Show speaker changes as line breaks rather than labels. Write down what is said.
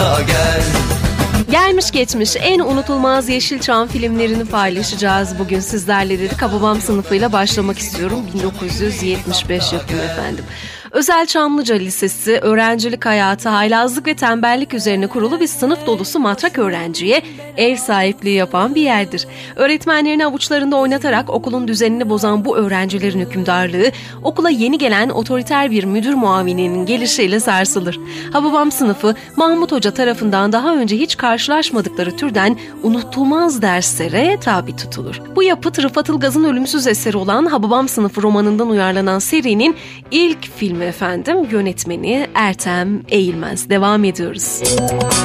Gelmiş geçmiş en unutulmaz Yeşilçam filmlerini paylaşacağız bugün sizlerle dedik. Hababam sınıfıyla başlamak istiyorum. 1975 yapımı efendim. Özel Çamlıca Lisesi, öğrencilik hayatı, haylazlık ve tembellik üzerine kurulu bir sınıf dolusu matrak öğrenciye ev sahipliği yapan bir yerdir. Öğretmenlerini avuçlarında oynatarak okulun düzenini bozan bu öğrencilerin hükümdarlığı, okula yeni gelen otoriter bir müdür muavininin gelişiyle sarsılır. Hababam sınıfı, Mahmut Hoca tarafından daha önce hiç karşılaşmadıkları türden unutulmaz derslere tabi tutulur. Bu yapıt Rıfat Ilgaz'ın ölümsüz eseri olan Hababam sınıfı romanından uyarlanan serinin ilk filmi efendim. Yönetmeni Ertem Eğilmez. Devam ediyoruz.